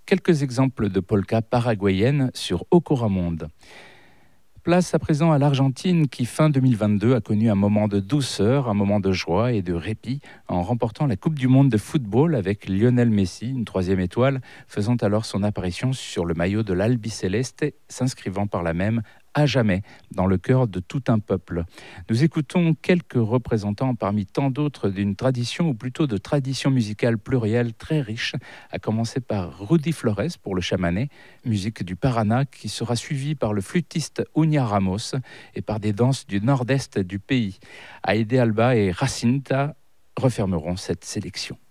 quelques exemples de polka paraguayenne sur Ocoramonde. Place à présent à l'Argentine qui, fin 2022, a connu un moment de douceur, un moment de joie et de répit en remportant la Coupe du Monde de football avec Lionel Messi, une 3e étoile, faisant alors son apparition sur le maillot de l'Albiceleste, s'inscrivant par là même à jamais dans le cœur de tout un peuple. Nous écoutons quelques représentants parmi tant d'autres d'une tradition, ou plutôt de tradition musicale plurielle très riche, à commencer par Rudy Flores pour le chamané, musique du Paraná qui sera suivie par le flûtiste Unia Ramos et par des danses du nord-est du pays. Aide Alba et Jacinta refermeront cette sélection.